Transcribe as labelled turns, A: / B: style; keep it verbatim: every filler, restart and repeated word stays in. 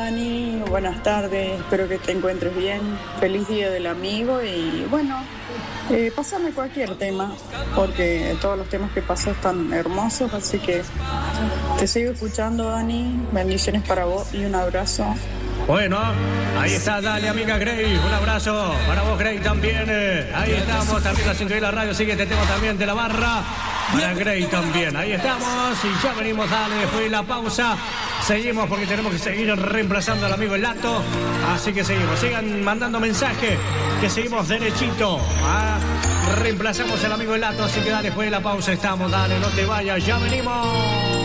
A: Dani, buenas tardes, espero que te encuentres bien, feliz día del amigo y bueno, eh, pásame cualquier tema, porque todos los temas que pasas están hermosos, así que te sigo escuchando, Dani, bendiciones para vos y un abrazo.
B: Bueno, ahí está, dale amiga Grey, un abrazo para vos Grey también, eh. Ahí estamos, también la cinco de la radio, sigue este tema también de la barra, para Grey también, ahí estamos y ya venimos, dale, después de la pausa, seguimos porque tenemos que seguir reemplazando al amigo El Lato, así que seguimos, sigan mandando mensajes, que seguimos derechito, ¿ah? Reemplazamos al amigo El Lato, así que dale, después de la pausa estamos, dale, no te vayas, ya venimos.